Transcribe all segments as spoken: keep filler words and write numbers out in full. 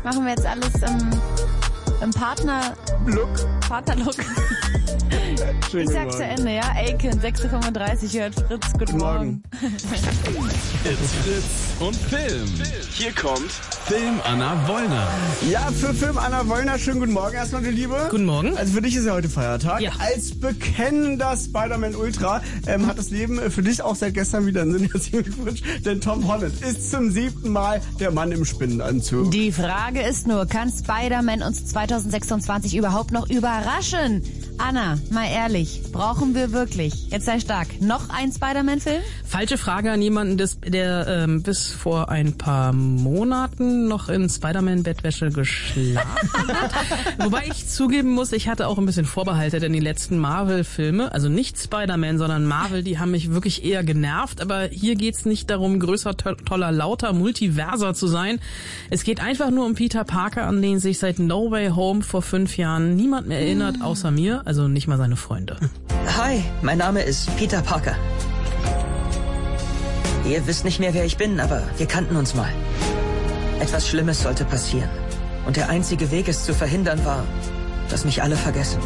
Machen wir jetzt alles im, im Partner-Look. Partner-Look. Ich sag's zu Ende, ja? Aiken, sechs Uhr fünfunddreißig, hört Fritz. Guten Morgen. It's Fritz und Film. Hier kommt Film Anna Wollner. Ja, für Film Anna Wollner, schönen guten Morgen erstmal, du Liebe. Guten Morgen. Also für dich ist ja heute Feiertag. Ja. Als bekennender Spider-Man Ultra ähm, hat das Leben für dich auch seit gestern wieder einen Sinn. Herzlichen Glückwunsch, denn Tom Holland ist zum siebten Mal der Mann im Spinnenanzug. Die Frage ist nur, kann Spider-Man uns zwanzig sechsundzwanzig überhaupt noch überraschen? Anna, mal ehrlich, brauchen wir wirklich, jetzt sei stark, noch einen Spider-Man-Film? Falsche Frage an jemanden, des, der ähm, bis vor ein paar Monaten noch in Spider-Man-Bettwäsche geschlafen hat. Wobei ich zugeben muss, ich hatte auch ein bisschen Vorbehalte, denn die letzten Marvel-Filme, also nicht Spider-Man, sondern Marvel, die haben mich wirklich eher genervt. Aber hier geht's nicht darum, größer, to- toller, lauter, multiverser zu sein. Es geht einfach nur um Peter Parker, an den sich seit No Way Home vor fünf Jahren niemand mehr erinnert, außer mir. Also nicht mal seine Freunde. Hi, mein Name ist Peter Parker. Ihr wisst nicht mehr, wer ich bin, aber wir kannten uns mal. Etwas Schlimmes sollte passieren. Und der einzige Weg, es zu verhindern, war, dass mich alle vergessen.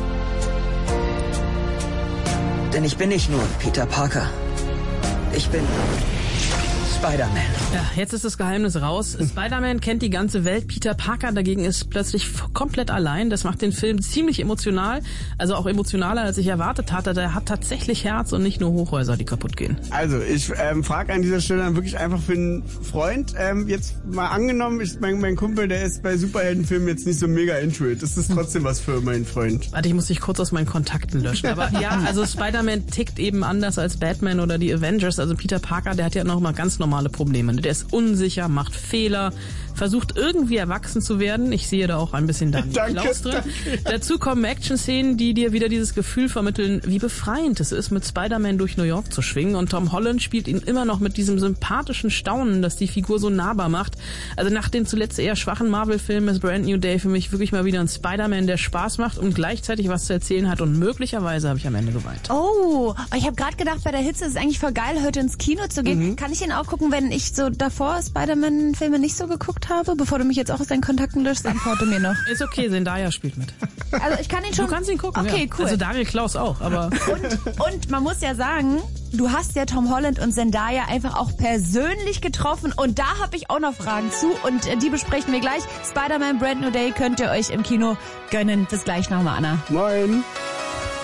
Denn ich bin nicht nur Peter Parker. Ich bin Spider-Man. Ja, jetzt ist das Geheimnis raus. Spider-Man kennt die ganze Welt. Peter Parker dagegen ist plötzlich komplett allein. Das macht den Film ziemlich emotional. Also auch emotionaler, als ich erwartet hatte. Der hat tatsächlich Herz und nicht nur Hochhäuser, die kaputt gehen. Also ich ähm, frage an dieser Stelle dann wirklich einfach für einen Freund. Ähm, jetzt mal angenommen, ich, mein, mein Kumpel, der ist bei Superheldenfilmen jetzt nicht so mega into it. Ist das trotzdem was für meinen Freund? Warte, ich muss dich kurz aus meinen Kontakten löschen. Aber ja, also Spider-Man tickt eben anders als Batman oder die Avengers. Also Peter Parker, der hat ja noch mal ganz normale Probleme. Der ist unsicher, macht Fehler, versucht irgendwie erwachsen zu werden. Ich sehe da auch ein bisschen Daniel Klaus drin. Dazu kommen Action-Szenen, die dir wieder dieses Gefühl vermitteln, wie befreiend es ist, mit Spider-Man durch New York zu schwingen. Und Tom Holland spielt ihn immer noch mit diesem sympathischen Staunen, das die Figur so nahbar macht. Also nach dem zuletzt eher schwachen Marvel-Film ist Brand New Day für mich wirklich mal wieder ein Spider-Man, der Spaß macht und gleichzeitig was zu erzählen hat. Und möglicherweise habe ich am Ende geweint. Oh, ich habe gerade gedacht, bei der Hitze ist es eigentlich voll geil, heute ins Kino zu gehen. Mhm. Kann ich den auch gucken, wenn ich so davor Spider-Man-Filme nicht so geguckt habe? Bevor du mich jetzt auch aus deinen Kontakten löschst, antworte mir noch. Ist okay, Zendaya spielt mit. Also ich kann ihn schon... Du kannst ihn gucken, okay, ja. Cool. Also Daniel Klaus auch, aber... Und, und man muss ja sagen, du hast ja Tom Holland und Zendaya einfach auch persönlich getroffen und da habe ich auch noch Fragen zu und die besprechen wir gleich. Spider-Man Brand New Day könnt ihr euch im Kino gönnen. Bis gleich nochmal, Anna. Moin.